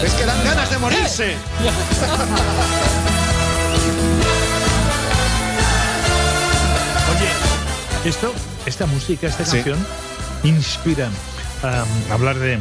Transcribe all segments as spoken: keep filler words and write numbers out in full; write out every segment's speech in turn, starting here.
Es que dan ganas de morirse. Oye, esto, esta música, esta Sí. canción inspira a um, hablar de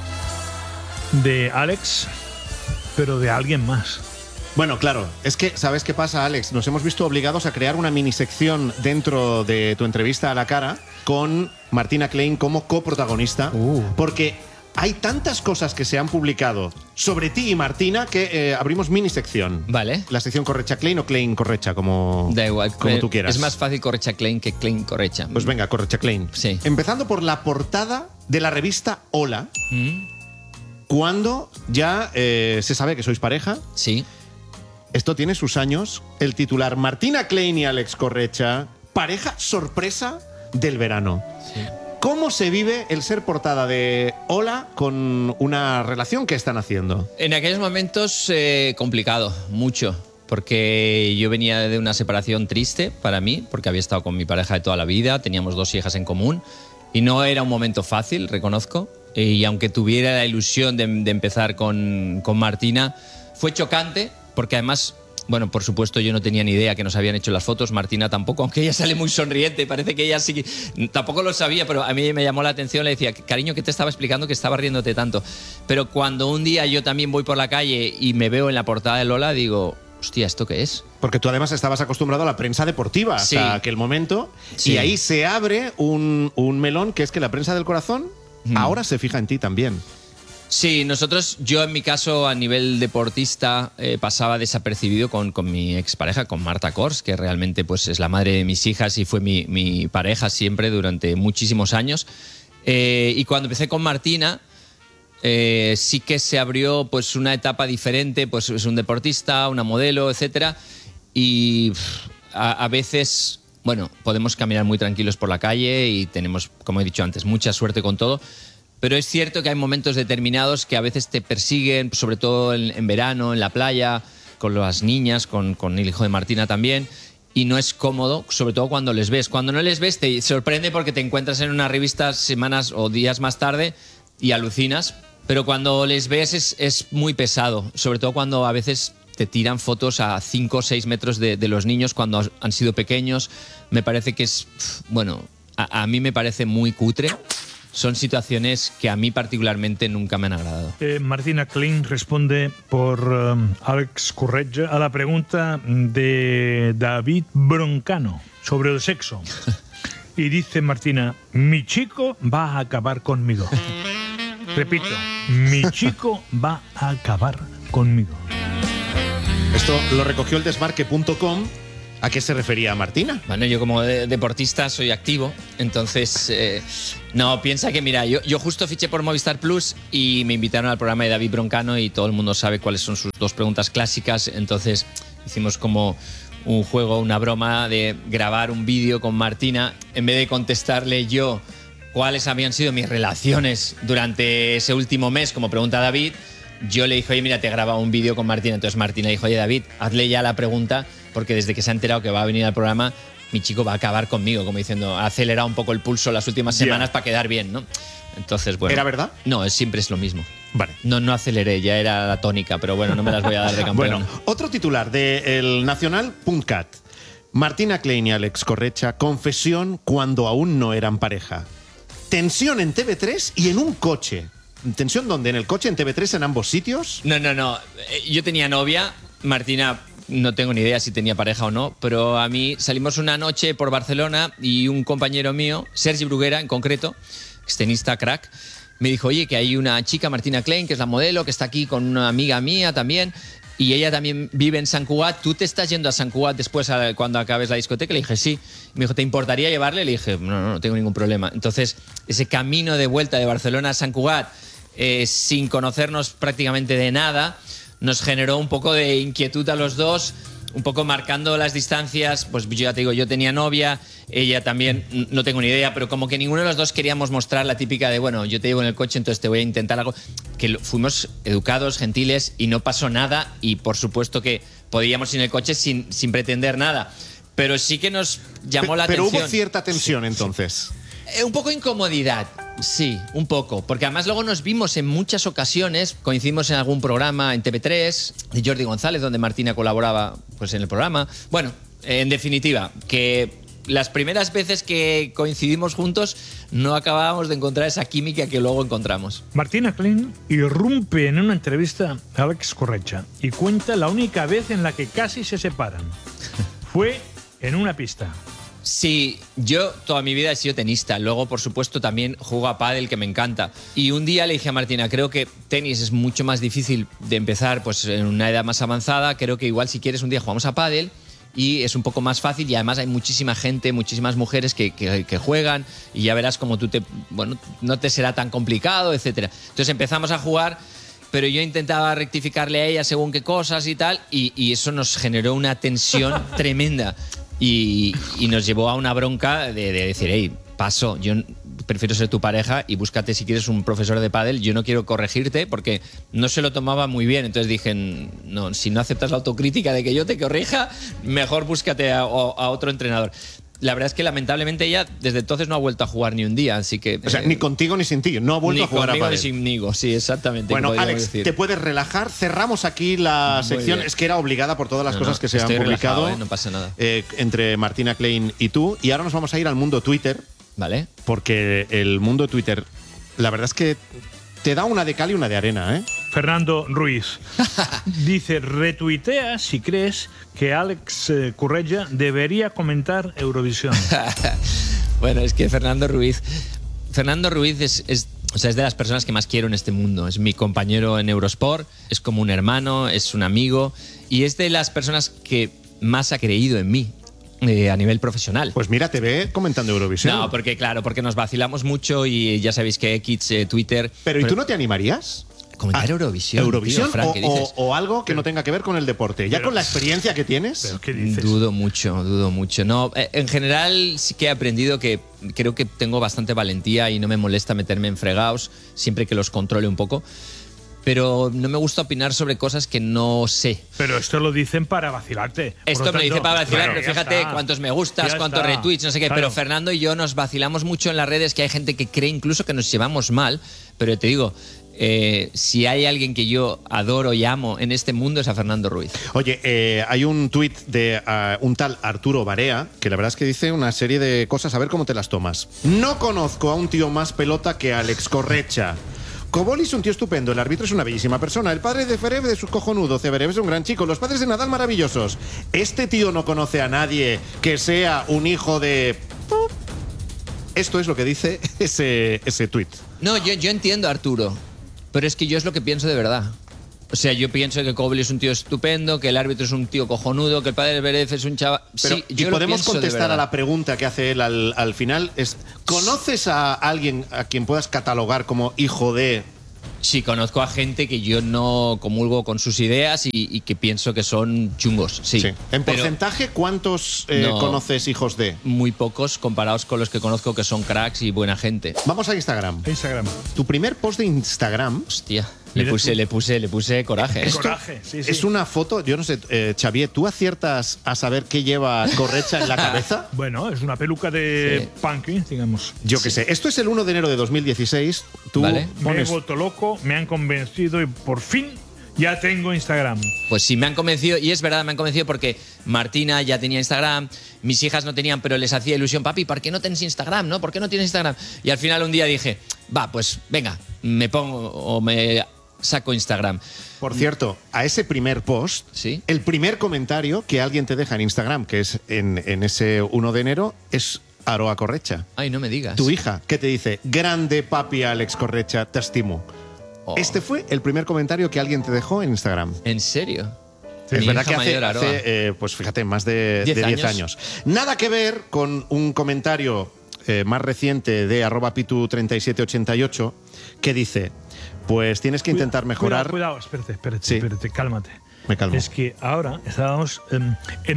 de Alex, pero de alguien más. Bueno, claro, es que, ¿sabes qué pasa, Alex? Nos hemos visto obligados a crear una minisección dentro de tu entrevista a la cara con Martina Klein como coprotagonista, Uh. porque hay tantas cosas que se han publicado sobre ti y Martina que eh, abrimos minisección. Vale. La sección Correcha Klein o Klein Correcha, como, Da igual. como eh, tú quieras. Es más fácil Correcha Klein que Klein Correcha. Pues venga, Correcha Klein. Sí. Empezando por la portada de la revista Hola, ¿Mm? cuando ya eh, se sabe que sois pareja. Sí. Esto tiene sus años. El titular: Martina Klein y Alex Correcha, pareja sorpresa del verano. Sí. ¿Cómo se vive el ser portada de Hola con una relación que están haciendo? En aquellos momentos eh, complicado, mucho, porque yo venía de una separación triste para mí, porque había estado con mi pareja de toda la vida, teníamos dos hijas en común y no era un momento fácil, reconozco. Y aunque tuviera la ilusión de, de empezar con, con Martina, fue chocante, porque además, bueno, por supuesto yo no tenía ni idea que nos habían hecho las fotos, Martina tampoco, aunque ella sale muy sonriente, parece que ella sí que... Tampoco lo sabía, pero a mí me llamó la atención, le decía, cariño, ¿qué te estaba explicando que estaba riéndote tanto? Pero cuando un día yo también voy por la calle y me veo en la portada de Lola, digo, hostia, ¿esto qué es? Porque tú además estabas acostumbrado a la prensa deportiva Sí. hasta aquel momento. Sí. Y ahí se abre un, un melón, que es que la prensa del corazón Mm. ahora se fija en ti también. Sí, nosotros, yo en mi caso a nivel deportista eh, pasaba desapercibido con, con mi expareja, con Marta Kors, que realmente pues, es la madre de mis hijas y fue mi, mi pareja siempre durante muchísimos años. Eh, y cuando empecé con Martina, eh, sí que se abrió pues, una etapa diferente, pues es un deportista, una modelo, etcétera. Y pff, a, a veces... Bueno, podemos caminar muy tranquilos por la calle y tenemos, como he dicho antes, mucha suerte con todo. Pero es cierto que hay momentos determinados que a veces te persiguen, sobre todo en, en verano, en la playa, con las niñas, con, con el hijo de Martina también. Y no es cómodo, sobre todo cuando les ves. Cuando no les ves te sorprende porque te encuentras en una revista semanas o días más tarde y alucinas. Pero cuando les ves es, es muy pesado, sobre todo cuando a veces... te tiran fotos a cinco o seis metros de, de los niños cuando han sido pequeños. Me parece que es... Bueno, a, a mí me parece muy cutre. Son situaciones que a mí particularmente nunca me han agradado. Eh, Martina Klein responde por um, Alex Correcha a la pregunta de David Broncano sobre el sexo. Y dice Martina, mi chico va a acabar conmigo. Repito, mi chico va a acabar conmigo. Esto lo recogió el desmarque punto com. ¿A qué se refería Martina? Bueno, yo como de- deportista soy activo, entonces... eh, no, piensa que, mira, yo, yo justo fiché por Movistar Plus y me invitaron al programa de David Broncano y todo el mundo sabe cuáles son sus dos preguntas clásicas, entonces hicimos como un juego, una broma de grabar un vídeo con Martina, en vez de contestarle yo cuáles habían sido mis relaciones durante ese último mes, como pregunta David, yo le dije, oye, mira, te he grabado un vídeo con Martina. Entonces Martina dijo, oye, David, hazle ya la pregunta, porque desde que se ha enterado que va a venir al programa, mi chico va a acabar conmigo, como diciendo, ha acelerado un poco el pulso las últimas semanas Ya. para quedar bien, ¿no? Entonces, bueno. ¿Era verdad? No, es, siempre es lo mismo. Vale. No, no aceleré, ya era la tónica, pero bueno, no me las voy a dar de campeón. Bueno, otro titular de el nacional punto cat. Martina Klein y Alex Correcha, confesión cuando aún no eran pareja. Tensión en T V tres y en un coche. ¿Tensión dónde? ¿En el coche, en T V tres, en ambos sitios? No, no, no. Eh, Yo tenía novia, Martina no tengo ni idea si tenía pareja o no, pero a mí salimos una noche por Barcelona y un compañero mío, Sergi Bruguera en concreto, extenista crack, me dijo, oye, que hay una chica, Martina Klein, que es la modelo, que está aquí con una amiga mía también, y ella también vive en Sant Cugat. ¿Tú te estás yendo a Sant Cugat después a- cuando acabes la discoteca? Le dije, sí. Me dijo, ¿te importaría llevarle? Le dije, no, no, no tengo ningún problema. Entonces, ese camino de vuelta de Barcelona a Sant Cugat, eh, sin conocernos prácticamente de nada, nos generó un poco de inquietud a los dos, un poco marcando las distancias. Pues yo ya te digo, yo tenía novia, ella también, n- no tengo ni idea, pero como que ninguno de los dos queríamos mostrar la típica de, bueno, yo te llevo en el coche, entonces te voy a intentar algo. Que lo- fuimos educados, gentiles, y no pasó nada, y por supuesto que podíamos ir en el coche sin, sin pretender nada. Pero sí que nos llamó Pe- la pero atención. hubo cierta tensión entonces. Eh, un poco incomodidad. Sí, un poco, porque además luego nos vimos en muchas ocasiones, coincidimos en algún programa en T V tres de Jordi González, donde Martina colaboraba pues, en el programa. Bueno, en definitiva, que las primeras veces que coincidimos juntos no acabábamos de encontrar esa química que luego encontramos. Martina Klein irrumpe en una entrevista a Alex Corretja y cuenta la única vez en la que casi se separan. Fue en una pista. Sí, yo toda mi vida he sido tenista. Luego, por supuesto, también juego a pádel, que me encanta. Y un día le dije a Martina, creo que tenis es mucho más difícil de empezar pues, en una edad más avanzada. Creo que igual si quieres un día jugamos a pádel y es un poco más fácil y además hay muchísima gente, muchísimas mujeres que, que, que juegan y ya verás como tú te... Bueno, no te será tan complicado, etcétera. Entonces empezamos a jugar, pero yo intentaba rectificarle a ella según qué cosas y tal y, y eso nos generó una tensión tremenda. Y, y nos llevó a una bronca de, de decir, hey, paso, yo prefiero ser tu pareja y búscate si quieres un profesor de pádel, yo no quiero corregirte porque no se lo tomaba muy bien. Entonces dije, no, si no aceptas la autocrítica de que yo te corrija, mejor búscate a, a otro entrenador. La verdad es que lamentablemente ella desde entonces no ha vuelto a jugar ni un día, así que... O sea, eh, ni contigo ni sin ti, no ha vuelto ni a jugar a conmigo pádel. ni sinmigo, sí, exactamente. Bueno, Alex, decir. te puedes relajar. Cerramos aquí la Muy sección. bien. Es que era obligada por todas las No, cosas no, que se han estoy publicado. relajado, ¿eh? No pasa nada. eh, entre Martina Klein y tú. Y ahora nos vamos a ir al mundo Twitter, Vale. porque el mundo Twitter, la verdad es que te da una de cal y una de arena, ¿eh? Fernando Ruiz dice, retuitea si crees que Alex eh, Corretja debería comentar Eurovisión. Bueno, es que Fernando Ruiz... Fernando Ruiz es, es, o sea, es de las personas que más quiero en este mundo. Es mi compañero en Eurosport, es como un hermano, es un amigo y es de las personas que más ha creído en mí. Eh, a nivel profesional. Pues mira, te ve comentando Eurovisión. No, porque claro, porque nos vacilamos mucho y ya sabéis que X, eh, Twitter... Pero ¿y tú no te animarías? Comentar Ah, Eurovisión, Eurovisión tío, Frank, o, ¿qué dices? o- o algo que no tenga que ver con el deporte. Ya Pero- con la experiencia que tienes. ¿Pero qué dices? Dudo mucho, dudo mucho. No, eh, en general sí que he aprendido que creo que tengo bastante valentía y no me molesta meterme en fregados siempre que los controle un poco. Pero no me gusta opinar sobre cosas que no sé. Pero esto lo dicen para vacilarte. Por Esto lo me lo tanto, dice para vacilar, claro, pero ya fíjate está. cuántos me gustas, Ya cuántos está. retweets, no sé qué. Claro. Pero Fernando y yo nos vacilamos mucho en las redes, que hay gente que cree incluso que nos llevamos mal. Pero te digo, eh, si hay alguien que yo adoro y amo en este mundo es a Fernando Ruiz. Oye, eh, hay un tuit de uh, un tal Arturo Barea, que la verdad es que dice una serie de cosas, a ver cómo te las tomas. No conozco a un tío más pelota que Alex Corretja. Kobol es un tío estupendo, el árbitro es una bellísima persona, el padre de Ferev es un cojonudo, Ceberev es un gran chico, los padres de Nadal maravillosos. Este tío no conoce a nadie que sea un hijo de... Esto es lo que dice ese, ese tuit. No, yo, yo entiendo a Arturo, pero es que yo es lo que pienso de verdad. O sea, yo pienso que Kobol es un tío estupendo, que el árbitro es un tío cojonudo, que el padre de Zverev es un chaval... Pero, sí, y yo lo podemos pienso de contestar a verdad. la pregunta que hace él al, al final. Es, ¿conoces a alguien a quien puedas catalogar como hijo de...? Sí, conozco a gente que yo no comulgo con sus ideas y, y que pienso que son chungos, sí. Sí. En Pero porcentaje, ¿cuántos eh, No. conoces hijos de? muy pocos comparados con los que conozco que son cracks y buena gente. Vamos a Instagram. Instagram. Tu primer post de Instagram Hostia, le Mira puse, tú. le puse, le puse coraje. ¿eh? Esto- Coraje, sí, sí. es una foto, yo no sé, eh, Xavier, ¿tú aciertas a saber qué lleva Corretja en la cabeza? Bueno, es una peluca de Sí. punky, digamos. Yo qué sé. Esto es el uno de enero de dos mil dieciséis. Tú Vale. pones... Me he vuelto loco, me han convencido y por fin ya tengo Instagram. Pues sí, me han convencido, y es verdad, me han convencido porque Martina ya tenía Instagram, mis hijas no tenían, pero les hacía ilusión, papi, ¿por qué no tienes Instagram, no? ¿Por qué no tienes Instagram? Y al final un día dije, va, pues venga, me pongo o me saco Instagram. Por cierto, a ese primer post, Sí. el primer comentario que alguien te deja en Instagram, que es en, en ese uno de enero, es Aroa Corretja. Ay, no me digas. Tu hija, que te dice, grande papi Alex Corretja, te estimo. Oh. Este fue el primer comentario que alguien te dejó en Instagram. ¿En serio? Es Mi verdad hija que hace, mayor, Aroa. hace, eh, pues fíjate, más de ¿Diez de diez años? años. Nada que ver con un comentario eh, más reciente de arroba pitu treinta y siete ochenta y ocho que dice, pues tienes que intentar Cuidado, mejorar... Cuidado, cuidado, espérate, espérate, Sí. espérate, cálmate. Me calmo. Es que ahora estábamos em, en un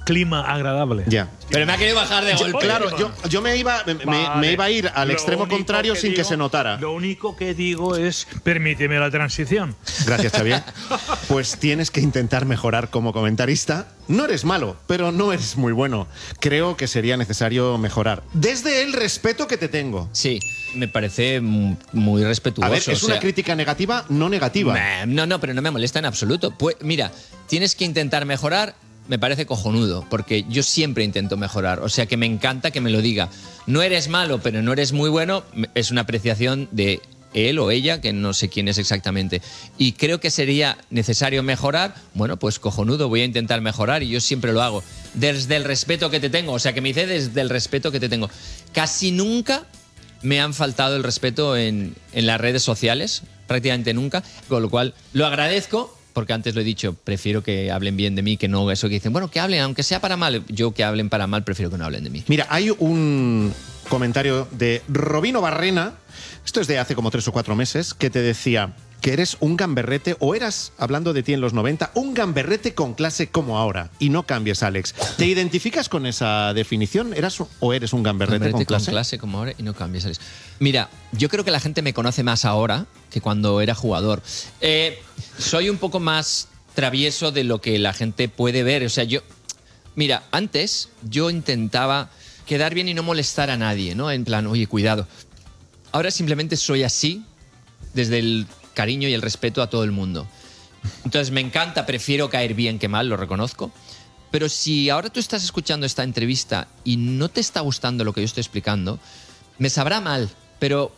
clima agradable. Ya. Pero me ha querido bajar de golpe. Claro, yo, yo me, iba, me, Vale. me iba a ir al Lo extremo único contrario que sin que digo- se notara. Lo único que digo es, permíteme la transición. Gracias, Xavier. Pues tienes que intentar mejorar como comentarista. No eres malo, pero no eres muy bueno. Creo que sería necesario mejorar. Desde el respeto que te tengo. Sí, me parece mu- muy respetuoso. A ver, es o una sea, crítica negativa, no negativa. Meh, No, no, pero no me molesta en absoluto. Pues, mira, tienes que intentar mejorar, me parece cojonudo, porque yo siempre intento mejorar. O sea, que me encanta que me lo diga. No eres malo, pero no eres muy bueno, es una apreciación de él o ella, que no sé quién es exactamente. Y creo que sería necesario mejorar. Bueno, pues cojonudo, voy a intentar mejorar y yo siempre lo hago. Desde el respeto que te tengo. O sea, que me dice desde el respeto que te tengo. Casi nunca me han faltado el respeto en, en las redes sociales, prácticamente nunca, con lo cual lo agradezco, porque antes lo he dicho, prefiero que hablen bien de mí, que no eso que dicen, bueno, que hablen, aunque sea para mal. Yo que hablen para mal, prefiero que no hablen de mí. Mira, hay un comentario de Robino Barrena, esto es de hace como tres o cuatro meses, que te decía que eres un gamberrete, o eras, hablando de ti en los noventa, un gamberrete con clase como ahora. Y no cambies, Alex. ¿Te identificas con esa definición? ¿Eras o eres un gamberrete, Gamberrete con clase? con clase como ahora y no cambies, Alex. Mira, yo creo que la gente me conoce más ahora que cuando era jugador. Eh, soy un poco más travieso de lo que la gente puede ver. O sea, yo... Mira, antes yo intentaba quedar bien y no molestar a nadie, ¿no? En plan, oye, cuidado. Ahora simplemente soy así, desde el cariño y el respeto a todo el mundo. Entonces me encanta, prefiero caer bien que mal, lo reconozco. Pero si ahora tú estás escuchando esta entrevista y no te está gustando lo que yo estoy explicando, me sabrá mal, pero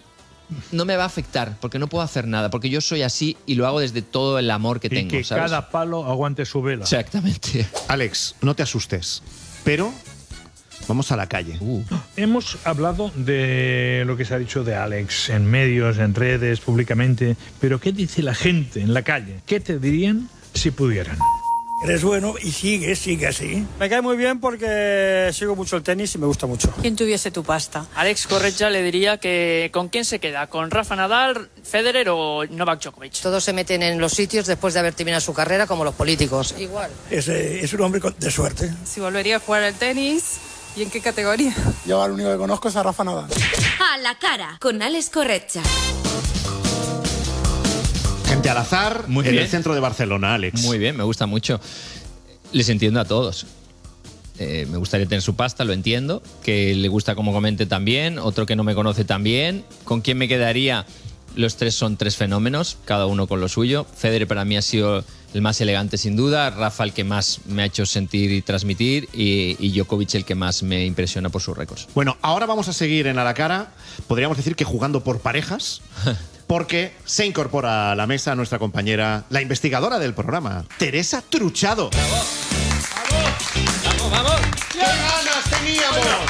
no me va a afectar, porque no puedo hacer nada, porque yo soy así y lo hago desde todo el amor que Y tengo, que ¿sabes? cada palo aguante su vela. Exactamente. Alex, no te asustes, pero vamos a la calle. Uh. Hemos hablado de lo que se ha dicho de Alex en medios, en redes, públicamente, pero ¿qué dice la gente en la calle? ¿Qué te dirían si pudieran? Eres bueno y sigue, sigue así. Me cae muy bien porque sigo mucho el tenis y me gusta mucho. ¿Quién tuviese tu pasta? Alex Corretja le diría que ¿con quién se queda? ¿Con Rafa Nadal, Federer o Novak Djokovic? Todos se meten en los sitios después de haber terminado su carrera, como los políticos. Igual. Es, eh, es un hombre con- de suerte. Si volvería a jugar al tenis, ¿y en qué categoría? Yo al único que conozco es a Rafa Nadal. A la cara, con Alex Corretja. Gente al azar Muy en bien. el centro de Barcelona, Alex. Muy bien, me gusta mucho. Les entiendo a todos. Eh, me gustaría tener su pasta, lo entiendo. Que le gusta como comente también. Otro que no me conoce también. ¿Con quién me quedaría? Los tres son tres fenómenos, cada uno con lo suyo. Federer para mí ha sido el más elegante sin duda. Rafa el que más me ha hecho sentir y transmitir. Y, y Djokovic el que más me impresiona por sus récords. Bueno, ahora vamos a seguir en A la Cara. Podríamos decir que jugando por parejas. Porque se incorpora a la mesa nuestra compañera, la investigadora del programa, Teresa Truchado. ¡Vamos, vamos! ¡Qué ganas teníamos!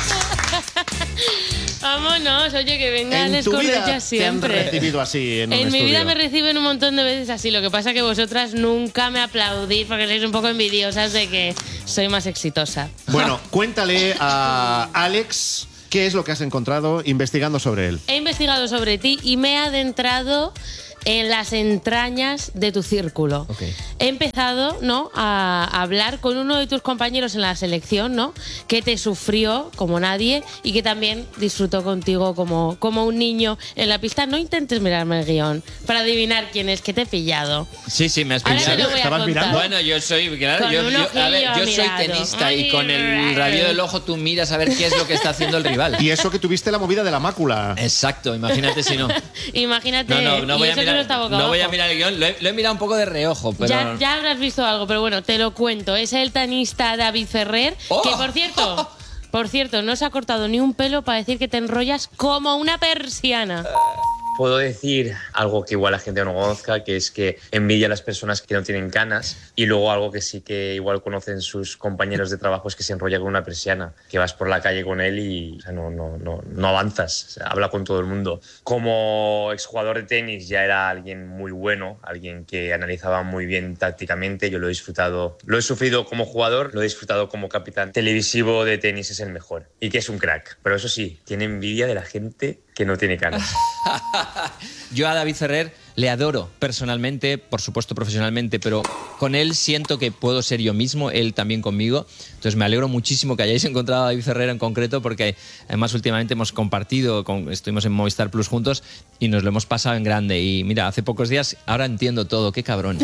Vámonos, oye, que venga En Alex tu vida Corretja te han siempre. recibido así en un En mi estudio. vida me reciben un montón de veces así. Lo que pasa que vosotras nunca me aplaudís porque sois un poco envidiosas de que soy más exitosa. Bueno, cuéntale a Alex qué es lo que has encontrado investigando sobre él. He investigado sobre ti y me he adentrado en las entrañas de tu círculo. Ok. He empezado, ¿no?, a hablar con uno de tus compañeros en la selección, ¿no?, que te sufrió como nadie y que también disfrutó contigo como, como un niño en la pista. No intentes mirarme el guión para adivinar quién es, que te he pillado. Sí, sí, me has Ahora pillado. te lo voy a ¿Estabas contar. mirando? Bueno, yo soy, claro, Con yo, un yo- a ojillo ver, yo soy mirado. tenista y Ay, con el rabillo del ojo tú miras a ver qué es lo que está haciendo el rival. Y eso que tuviste la movida de la mácula. Exacto, imagínate si no. Imagínate, No, no, no y voy a eso que mirar, no está boca no voy a abajo. mirar el guión, lo he, lo he mirado un poco de reojo, pero... Ya, ya habrás visto algo, pero bueno, te lo cuento. Es el tenista David Ferrer, ¡Oh! que por cierto, por cierto, no se ha cortado ni un pelo para decir que te enrollas como una persiana. Puedo decir algo que igual la gente no conozca, que es que envidia a las personas que no tienen canas, y luego algo que sí que igual conocen sus compañeros de trabajo es que se enrolla con una persiana, que vas por la calle con él y o sea, no, no, no, no avanzas, o sea, habla con todo el mundo. Como exjugador de tenis ya era alguien muy bueno, alguien que analizaba muy bien tácticamente, yo lo he disfrutado, lo he sufrido como jugador, lo he disfrutado como capitán televisivo de tenis, es el mejor, y que es un crack, pero eso sí, tiene envidia de la gente que no tiene canas. Yo a David Ferrer le adoro personalmente, por supuesto profesionalmente, pero con él siento que puedo ser yo mismo, él también conmigo. Entonces me alegro muchísimo que hayáis encontrado a David Ferrero en concreto, porque además últimamente hemos compartido, con, estuvimos en Movistar Plus juntos y nos lo hemos pasado en grande. Y mira, hace pocos días, ahora entiendo todo, qué cabrón.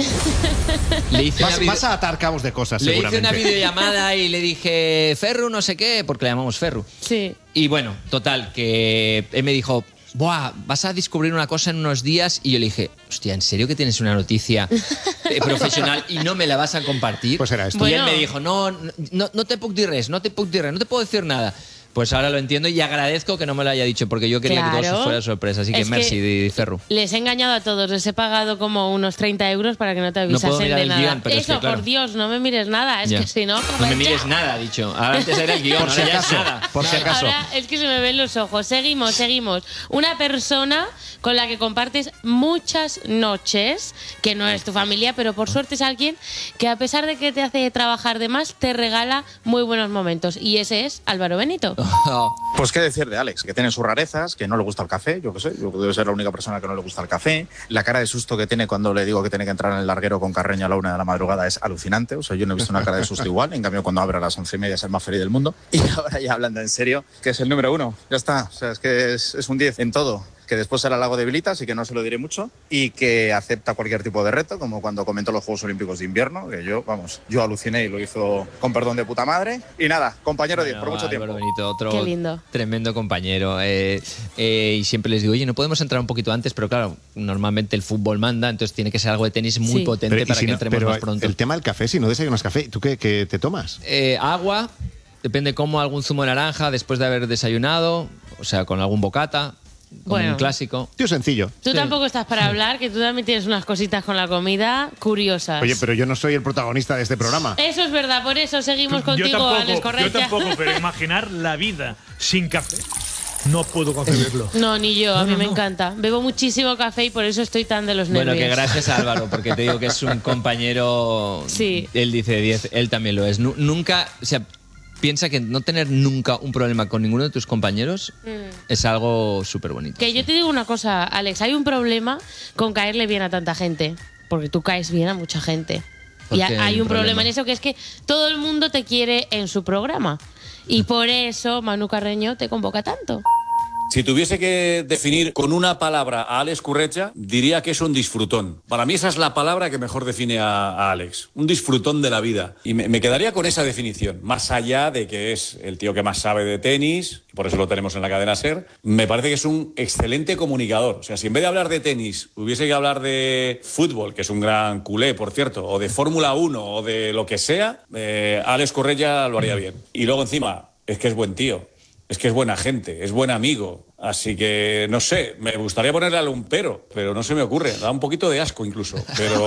Le hice vas, una video... vas a atar cabos de cosas, le seguramente. hice una videollamada y le dije, Ferru, no sé qué, porque le llamamos Ferru. Sí. Y bueno, total, que él me dijo, buah, vas a descubrir una cosa en unos días. Y yo le dije, hostia, ¿en serio que tienes una noticia eh, profesional y no me la vas a compartir? Pues era esto. Y Bueno. él me dijo, no, no, no te puc dir res, no te puc dir res, no te puedo decir nada. Pues ahora lo entiendo y agradezco que no me lo haya dicho, porque yo quería que Claro. todo fuera sorpresa. Así que Es merci, que de Ferru. Les he engañado a todos, les he pagado como unos treinta euros para que no te No puedo avisasen mirar de el nada. guión, pero es Eso, que, claro. por Dios, no me mires nada, es Ya. que si no... No me mires nada, ha dicho. Ahora antes era el guión, Por si ahora ya es acaso, nada. por si acaso. Ahora es que se me ven los ojos. Seguimos, seguimos. Una persona con la que compartes muchas noches, que no es tu familia, pero por suerte es alguien que a pesar de que te hace trabajar de más, te regala muy buenos momentos. Y ese es Álvaro Benito. Pues qué decir de Alex, que tiene sus rarezas, que no le gusta el café, yo qué sé, yo debo ser la única persona que no le gusta el café. La cara de susto que tiene cuando le digo que tiene que entrar en el larguero con Carreño a la una de la madrugada es alucinante, o sea, yo no he visto una cara de susto igual, en cambio cuando abre a las once y media es el más feliz del mundo. Y ahora ya hablando en serio, que es el número uno, ya está, o sea, es que es, es un diez en todo. Que después será algo debilita, así que no se lo diré mucho, y que acepta cualquier tipo de reto, como cuando comentó los Juegos Olímpicos de Invierno, que yo, vamos, yo aluciné y lo hizo con perdón de puta madre. Y nada, compañero diez por mucho Álvaro tiempo. Benito, otro Qué lindo. tremendo compañero. Eh, eh, y siempre les digo, oye, no podemos entrar un poquito antes, pero claro, normalmente el fútbol manda, entonces tiene que ser algo de tenis muy Sí. potente Pero, y para si que no- entremos pero más pronto. el tema del café, si no desayunas café, ¿tú qué, qué te tomas? Eh, agua, depende cómo, algún zumo de naranja después de haber desayunado, o sea, con algún bocata, como Bueno. un clásico. Tío, sencillo. Tú Sí. tampoco estás para hablar, que tú también tienes unas cositas con la comida curiosas. Oye, pero yo no soy el protagonista de este programa. Eso es verdad, por eso seguimos Yo contigo, tampoco, Alex yo Correia. tampoco, pero imaginar la vida sin café, no puedo concebirlo. No, ni yo, a No, mí no, me no. encanta. Bebo muchísimo café y por eso estoy tan de los nervios. Bueno, que gracias a Álvaro, porque te digo que es un compañero. Sí. Él dice diez, él también lo es. Nu- nunca, o sea, piensa que no tener nunca un problema con ninguno de tus compañeros Mm. es algo súper bonito. Que yo te digo una cosa, Alex, hay un problema con caerle bien a tanta gente, porque tú caes bien a mucha gente. ¿Por Y qué hay un problema? problema en eso, que es que todo el mundo te quiere en su programa. Y por eso Manu Carreño te convoca tanto. Si tuviese que definir con una palabra a Alex Correia, diría que es un disfrutón. Para mí esa es la palabra que mejor define a, a Alex. Un disfrutón de la vida. Y me, me quedaría con esa definición. Más allá de que es el tío que más sabe de tenis, por eso lo tenemos en la cadena SER, me parece que es un excelente comunicador. O sea, si en vez de hablar de tenis hubiese que hablar de fútbol, que es un gran culé, por cierto, o de Fórmula uno o de lo que sea, eh, Alex Correia lo haría bien. Y luego encima, es que es buen tío. Es que es buena gente, es buen amigo. Así que, no sé, me gustaría ponerle un pero, pero no se me ocurre. Da un poquito de asco incluso. Pero,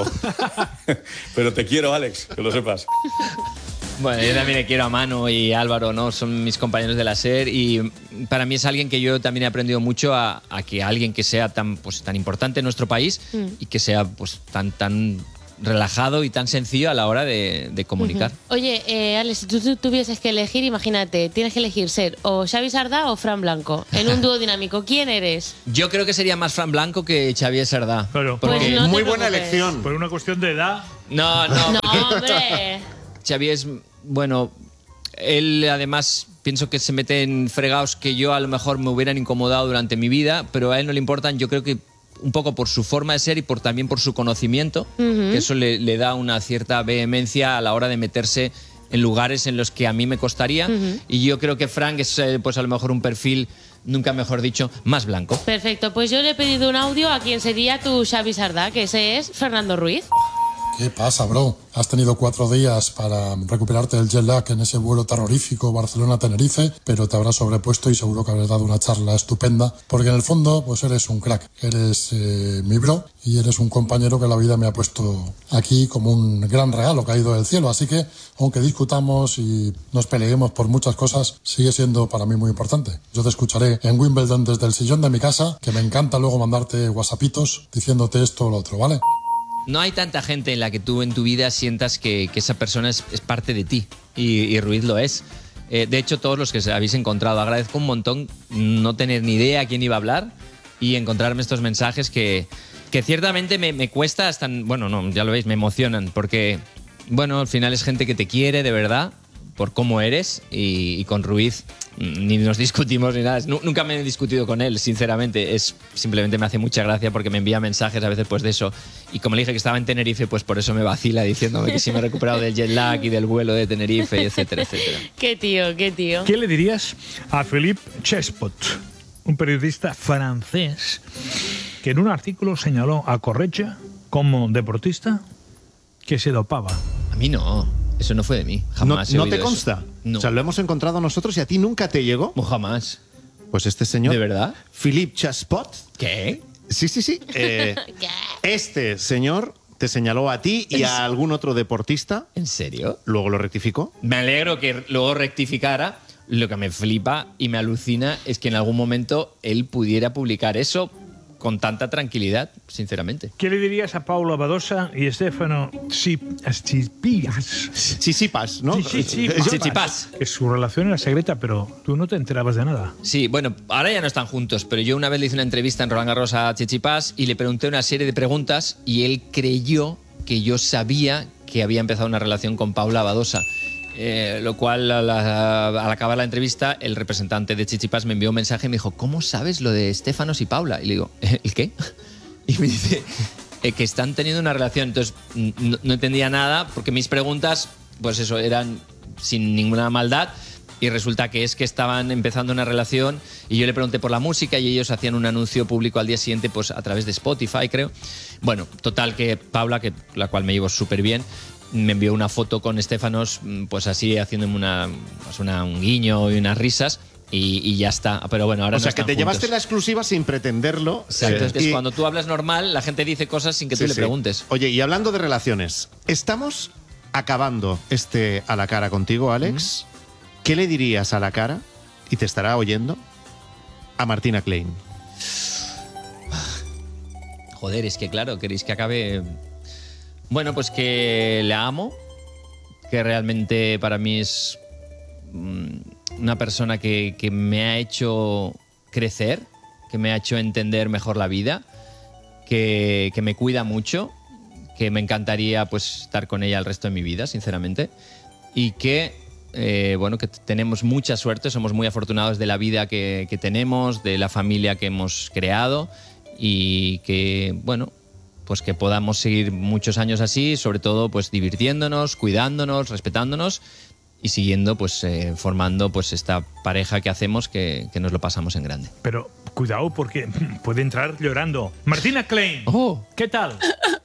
pero te quiero, Alex, que lo sepas. Bueno, yo también le quiero a Manu y a Álvaro, ¿no? Son mis compañeros de la SER y para mí es alguien que yo también he aprendido mucho a, a que alguien que sea tan, pues, tan importante en nuestro país Mm. y que sea pues tan, tan relajado y tan sencillo a la hora de, de comunicar. Oye, eh, Alex, si tú, tú tuvieses que elegir, imagínate, tienes que elegir ser o Xavi Sardá o Fran Blanco en un dúo dinámico. ¿Quién eres? Yo creo que sería más Fran Blanco que Xavier Sardá. Claro. Pues Porque- no te Muy buena preocupes. elección. Por una cuestión de edad. No, no, No, porque hombre. Xavi es, bueno, él además pienso que se mete en fregados que yo a lo mejor me hubieran incomodado durante mi vida, pero a él no le importan, yo creo que un poco por su forma de ser y por también por su conocimiento, Ujú. que eso le, le da una cierta vehemencia a la hora de meterse en lugares en los que a mí me costaría. Ujú. Y yo creo que Frank es eh, pues a lo mejor un perfil, nunca mejor dicho, más blanco. Perfecto, pues yo le he pedido un audio a quien sería tu Xavi Sardá, que ese es Fernando Ruiz. ¿Qué pasa, bro? Has tenido cuatro días para recuperarte del jet lag en ese vuelo terrorífico Barcelona-Tenerife, pero te habrás sobrepuesto y seguro que habrás dado una charla estupenda, porque en el fondo, pues eres un crack. Eres eh, mi bro y eres un compañero que la vida me ha puesto aquí como un gran regalo caído del cielo. Así que, aunque discutamos y nos peleemos por muchas cosas, sigue siendo para mí muy importante. Yo te escucharé en Wimbledon desde el sillón de mi casa, que me encanta luego mandarte whatsappitos diciéndote esto o lo otro, ¿vale? No hay tanta gente en la que tú en tu vida sientas que, que esa persona es, es parte de ti y, y Ruiz lo es. Eh, de hecho, todos los que se habéis encontrado, agradezco un montón no tener ni idea a quién iba a hablar y encontrarme estos mensajes que, que ciertamente me, me cuesta hasta... Bueno, no, ya lo veis, me emocionan, porque, bueno, al final es gente que te quiere de verdad, por cómo eres, y, y con Ruiz ni nos discutimos ni nada. Nunca me he discutido con él, sinceramente. Es, simplemente me hace mucha gracia porque me envía mensajes a veces pues de eso. Y como le dije que estaba en Tenerife, pues por eso me vacila diciéndome que si me he recuperado del jet lag y del vuelo de Tenerife, y etcétera, etcétera. Qué tío, qué tío. ¿Qué le dirías a Philippe Chespot, un periodista francés que en un artículo señaló a Corretja como deportista que se dopaba? A mí no. Eso no fue de mí, jamás. ¿No, he ¿no te oído consta? Eso. No. O sea, lo hemos encontrado nosotros y a ti nunca te llegó. No, jamás. Pues este señor... ¿De verdad? Philippe Chespot. ¿Qué? Sí, sí, sí. Eh, este señor te señaló a ti y a algún otro deportista. ¿En serio? Luego lo rectificó. Me alegro que luego rectificara. Lo que me flipa y me alucina es que en algún momento él pudiera publicar eso con tanta tranquilidad, sinceramente. ¿Qué le dirías a Paula Badosa y Stefano Tsitsipas? Tsitsipas, ¿no? Tsitsipas. Que su relación era secreta, pero tú no te enterabas de nada. Sí, bueno, ahora ya no están juntos, pero yo una vez le hice una entrevista en Roland Garros a Tsitsipas y le pregunté una serie de preguntas y él creyó que yo sabía que había empezado una relación con Paula Badosa. Eh, lo cual, al, al acabar la entrevista, el representante de Tsitsipas me envió un mensaje y me dijo: ¿cómo sabes lo de Stefanos y Paula? Y le digo: ¿el qué? Y me dice eh, que están teniendo una relación. Entonces no, no entendía nada porque mis preguntas, pues eso, eran sin ninguna maldad. Y resulta que es que estaban empezando una relación y yo le pregunté por la música y ellos hacían un anuncio público al día siguiente, pues a través de Spotify, creo. Bueno, total que Paula, que la cual me llevo súper bien, me envió una foto con Stefanos, pues así haciéndome una, pues una, un guiño y unas risas y, y ya está. Pero bueno, ahora o no sea, que te juntos. llevaste la exclusiva sin pretenderlo. Exacto. Entonces, y... cuando tú hablas normal, la gente dice cosas sin que sí, tú le sí. preguntes. Oye, y hablando de relaciones, estamos acabando este A la Cara contigo, Alex. ¿Mm? ¿Qué le dirías a la cara, y te estará oyendo, a Martina Klein? Joder, es que claro, queréis que acabe... Bueno, pues que la amo, que realmente para mí es una persona que, que me ha hecho crecer, que me ha hecho entender mejor la vida, que, que me cuida mucho, que me encantaría pues estar con ella el resto de mi vida, sinceramente, y que, eh, bueno, que tenemos mucha suerte, somos muy afortunados de la vida que, que tenemos, de la familia que hemos creado y que, bueno, pues que podamos seguir muchos años así, sobre todo pues divirtiéndonos, cuidándonos, respetándonos y siguiendo pues eh, formando pues esta pareja que hacemos que, que nos lo pasamos en grande. Pero cuidado porque puede entrar llorando. Martina Klein. Oh. ¿Qué tal?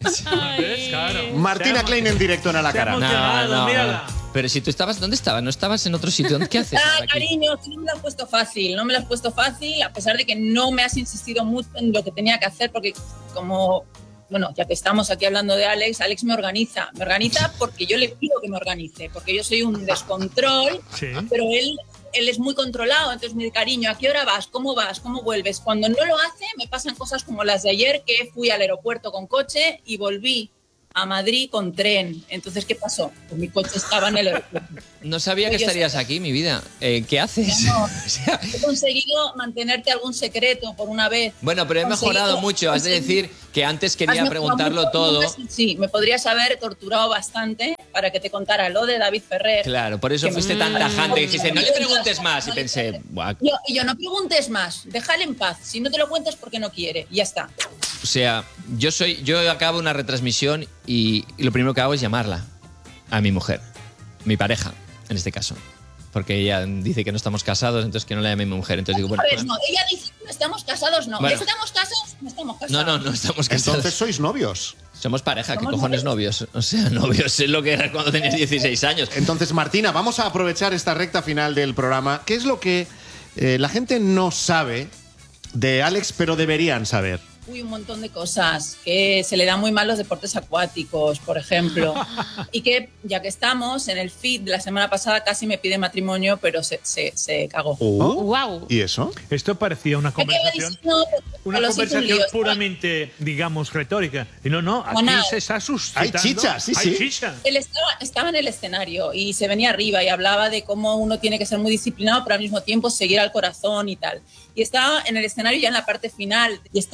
Claro. Martina Klein en directo en A la Cara. No, no, no. Pero si tú estabas, ¿dónde estabas? ¿No estabas en otro sitio? ¿Qué haces? Ah, cariño, no me lo has puesto fácil, no me lo has puesto fácil, a pesar de que no me has insistido mucho en lo que tenía que hacer, porque como... Bueno, ya que estamos aquí hablando de Alex, Alex me organiza. Me organiza porque yo le pido que me organice, porque yo soy un descontrol, sí. Pero él, él es muy controlado. Entonces me dice: cariño, ¿a qué hora vas? ¿Cómo vas? ¿Cómo vuelves? Cuando no lo hace, me pasan cosas como las de ayer, que fui al aeropuerto con coche y volví a Madrid con tren. Entonces, ¿qué pasó? Pues mi coche estaba en el aeropuerto. No sabía que estarías aquí, mi vida. Eh, ¿Qué haces? No, o sea, he conseguido mantenerte algún secreto por una vez. Bueno, pero he mejorado mucho. Has de decir que antes quería preguntarlo mucho, todo. Sí, me podrías haber torturado bastante para que te contara lo de David Ferrer. Claro, por eso fuiste tan tajante. Dijiste: no le preguntes más. Y pensé, buah. Yo, y yo, no preguntes más. Déjale en paz. Si no te lo cuentas, porque no quiere. Y ya está. O sea, yo soy, yo acabo una retransmisión y, y lo primero que hago es llamarla a mi mujer, mi pareja, en este caso. Porque ella dice que no estamos casados, entonces que no la llame mi mujer. Entonces digo, bueno, pues no, ella dice que no estamos casados, no. Bueno. ¿Estamos casados? No estamos casados. No, no, no estamos casados. Entonces sois novios. Somos pareja, ¿qué cojones novios? O sea, novios es lo que era cuando tenías dieciséis años. Entonces, Martina, vamos a aprovechar esta recta final del programa. ¿Qué es lo que eh, la gente no sabe de Alex, pero deberían saber? Uy, un montón de cosas, que se le dan muy mal los deportes acuáticos, por ejemplo, y que ya que estamos en el feed de la semana pasada casi me pide matrimonio, pero se, se, se cagó. Oh, wow. ¿Y eso? Esto parecía una conversación, no, una conversación puramente, digamos, retórica. Y no, no, aquí bueno, se está suscitando. Hay chicha, sí, sí. Hay chicha. Él estaba, estaba en el escenario y se venía arriba y hablaba de cómo uno tiene que ser muy disciplinado, pero al mismo tiempo seguir al corazón y tal. Y estaba en el escenario ya en la parte final y estaba el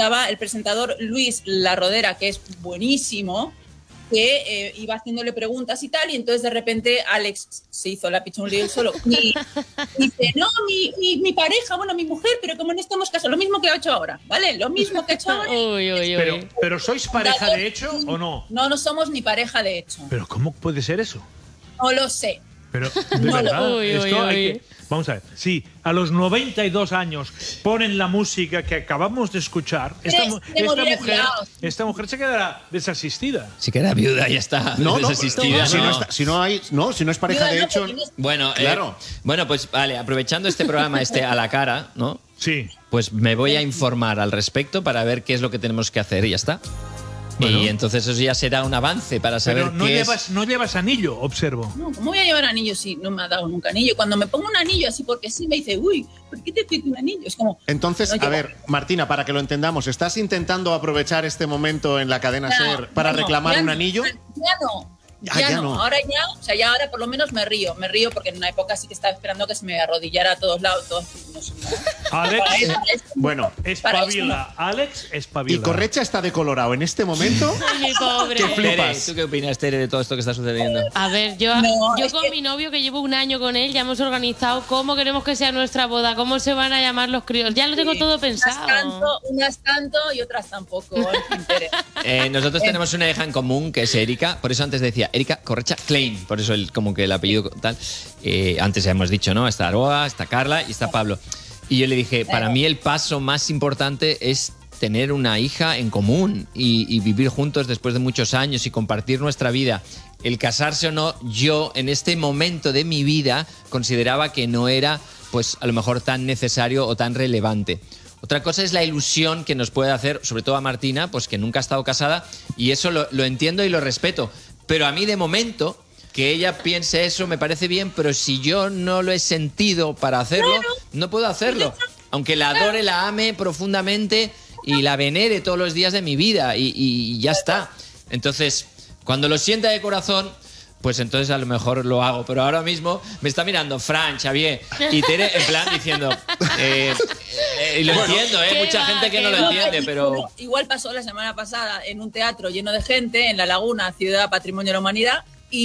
presentador Luis La Rodera, que es buenísimo, que eh, iba haciéndole preguntas y tal, y entonces de repente Alex se hizo la picha un lío solo. Y dice, no, mi, mi, mi pareja, bueno, mi mujer, pero como no estamos casados, lo mismo que ha hecho ahora, ¿vale? Lo mismo que ha hecho ahora. Uy, uy, uy. Pero, ¿Pero sois pareja de hecho o no? No, no somos ni pareja de hecho. ¿Pero cómo puede ser eso? No lo sé. Pero, de No lo- verdad, Uy, esto uy, hay uy. que- Vamos a ver, si a los noventa y dos años ponen la música que acabamos de escuchar, esta, Tres, mu- te esta moriré mujer, fiaos. esta mujer se quedará desasistida. Si queda viuda, ya está. No, no, desasistida. si no, no. está- si no hay, no, si no es pareja Viuda de no, hecho, porque no es- Bueno, eh, Claro. bueno, pues vale, aprovechando este programa este a la cara, ¿no? Sí. Pues me voy a informar al respecto para ver qué es lo que tenemos que hacer y ya está. Bueno. Y entonces eso ya será un avance para saber Pero no qué llevas, es. no llevas anillo, observo. No, ¿cómo voy a llevar anillo si no me ha dado nunca anillo? Cuando me pongo un anillo así porque sí, me dice, uy, ¿por qué te pido un anillo? Es como... entonces, no a llevo. ver, Martina, para que lo entendamos, ¿estás intentando aprovechar este momento en la cadena Ya, SER para no, reclamar ya un no, anillo? Ya no. Ah, Ya, ya no. no. ahora ya, o sea, ya ahora por lo menos me río, me río porque en una época sí que estaba esperando que se me arrodillara a todos lados, todos, no sé, no. Alex, Para eso- para eso- Bueno, espabila. Alex, espabila. y Correcha está decolorado en este momento. Ay, mi pobre. ¿Qué Tere, flipas? ¿tú qué opinas, Tere, de todo esto que está sucediendo? A ver, yo, No, yo es con que- mi novio, que llevo un año con él, ya hemos organizado cómo queremos que sea nuestra boda, cómo se van a llamar los críos. Ya lo tengo Sí, todo Unas pensado. tanto, unas tanto y otras tampoco. en fin, Tere. Eh, nosotros tenemos una hija en común que es Erika, por eso antes decía Erika Correcha Klein, por eso el, como que el apellido tal. Eh, antes ya hemos dicho, ¿no? Está Aroa, está Carla y está Pablo. Y yo le dije, para mí el paso más importante es tener una hija en común y, y vivir juntos después de muchos años y compartir nuestra vida. El casarse o no, yo en este momento de mi vida consideraba que no era, pues a lo mejor tan necesario o tan relevante. Otra cosa es la ilusión que nos puede hacer, sobre todo a Martina, pues que nunca ha estado casada, y eso lo, lo entiendo y lo respeto. Pero a mí de momento, que ella piense eso me parece bien, pero si yo no lo he sentido para hacerlo, Claro. no puedo hacerlo. Aunque la adore, la ame profundamente y la venere todos los días de mi vida, y, y ya está. Entonces, cuando lo sienta de corazón, pues entonces a lo mejor lo hago. Pero ahora mismo me está mirando Fran, Xavier y Tere en plan diciendo... eh, eh, y lo entiendo, ¿eh? qué Mucha va, gente que qué no lo va. entiende, pero... Bueno, igual pasó la semana pasada en un teatro lleno de gente en La Laguna, ciudad patrimonio de la humanidad,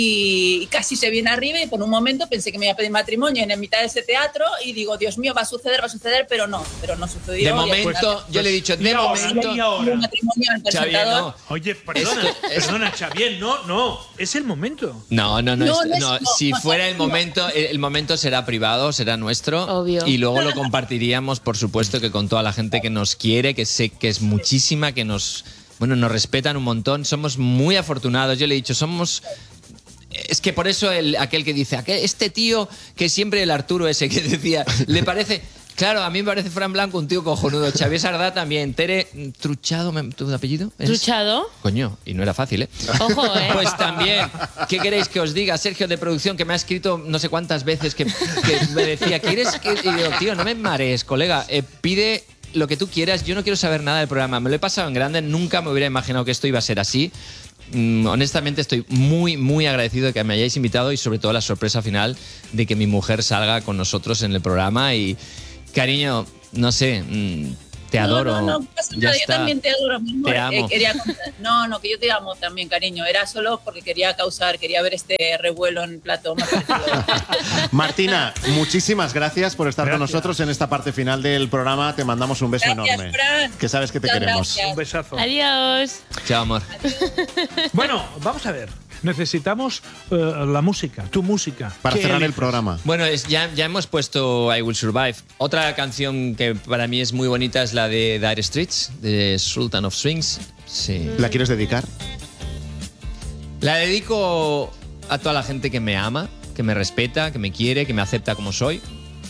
y casi se viene arriba y por un momento pensé que me iba a pedir matrimonio en mitad de ese teatro y digo, Dios mío, va a suceder, va a suceder, pero no, pero no sucedió. De Y momento, al final, yo le he dicho, de y ahora, momento... y ahora. un matrimonio al Xavier, presentador. no. Oye, perdona, Es- perdona, Xavier, no, no, es el momento. No, no, no. No, es- no es- no, no, si no, fuera el no. momento, el, el momento será privado, será nuestro. Obvio. Y luego lo compartiríamos, por supuesto, que con toda la gente que nos quiere, que sé que es muchísima, que nos, bueno, nos respetan un montón. Somos muy afortunados. Yo le he dicho, somos... Es que por eso el, aquel que dice, aquel, este tío que siempre el Arturo ese que decía, le parece... Claro, a mí me parece Fran Blanco un tío cojonudo. Xavier Sardá también. Tere Truchado, ¿me- ¿tu apellido? es? ¿Truchado? Coño, y no era fácil, ¿eh? Ojo, ¿eh? Pues también, ¿qué queréis que os diga? Sergio de producción, que me ha escrito no sé cuántas veces, que, que me decía, ¿quieres que...? Y digo, tío, no me marees, colega, eh, pide lo que tú quieras, yo no quiero saber nada del programa, me lo he pasado en grande, nunca me hubiera imaginado que esto iba a ser así. Mm, honestamente estoy muy, muy agradecido de que me hayáis invitado y sobre todo la sorpresa final de que mi mujer salga con nosotros en el programa y, cariño, no sé, mm, te adoro. No, no, no pasa Ya nada, yo está. también te adoro, mi amor. Te amo. Eh, quería contar- no, no, que yo te amo también, cariño. Era solo porque quería causar, quería ver este revuelo en plato. Me ha parecido- Martina, muchísimas gracias por estar con Gracias. nosotros en esta parte final del programa. Te mandamos un beso Gracias, enorme. Fran. Que sabes que te Muchas queremos. gracias. Un besazo. Adiós. Chao, amor. Bueno, vamos a ver. Necesitamos eh, la música, tu música. Para ¿Qué cerrar el eliges? programa. Bueno, es, ya, ya hemos puesto I Will Survive. Otra canción que para mí es muy bonita es la de Dire Straits, de Sultan of Swings. Sí. ¿La quieres dedicar? La dedico a toda la gente que me ama, que me respeta, que me quiere, que me acepta como soy.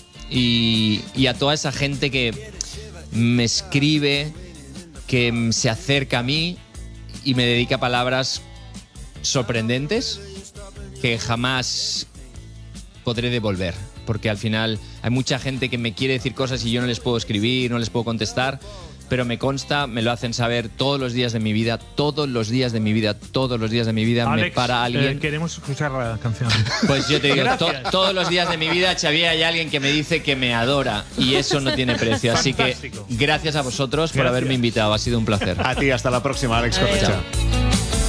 Y, y a toda esa gente que me escribe, que se acerca a mí y me dedica palabras sorprendentes que jamás podré devolver. Porque al final hay mucha gente que me quiere decir cosas y yo no les puedo escribir, no les puedo contestar. pero me consta, me lo hacen saber todos los días de mi vida, todos los días de mi vida, todos los días de mi vida Alex, me para alguien. Eh, queremos escuchar la canción. Pues yo te digo, to, todos los días de mi vida, Xavier, hay alguien que me dice que me adora y eso no tiene precio. Así que gracias a vosotros por Gracias. haberme invitado, ha sido un placer. A ti, hasta la próxima, Alex Correcha.